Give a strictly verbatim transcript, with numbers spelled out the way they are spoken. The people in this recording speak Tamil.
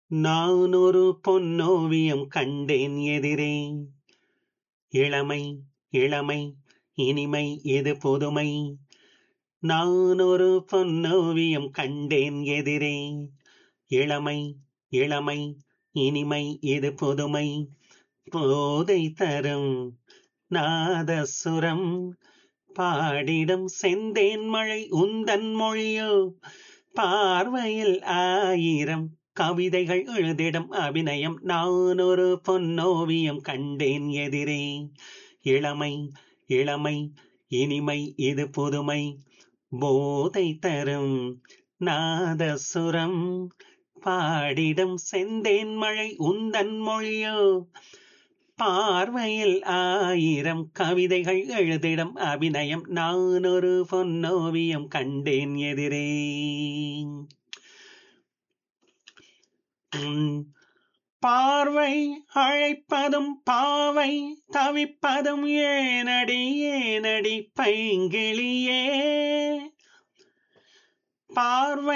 நான் ஒரு பொன்னோவியம் கண்டேன் எதிரே. இளமை இளமை இனிமை இது புதுமை. நான் ஒரு பொன்னோவியம் கண்டேன் எதிரே. இளமை இளமை இனிமை இது புதுமை. போதை தரும் நாதசுரம் பாடிடும் செந்தேன் மழை உந்தன் மொழியோ. பார்வையில் ஆயிரம் கவிதைகள் எழுதிடும் அபிநயம். நான் ஒரு பொன்னோவியம் கண்டேன் எதிரே. இளமை இளமை இனிமை இது புதுமை. போதை தரும் நாதசுரம் பாடிடும் செந்தேன் மழை உந்தன் மொழியோ. பார்வையில் ஆயிரம் கவிதைகள் எழுதிடும் அபிநயம். நான் ஒரு பொன்னோவியம் கண்டேன் எதிரே. உம், பார்வை அழைப்பதும் பாவை தவிப்பதும் ஏனடி ஏனடி பைங்கிளியே. பார்வை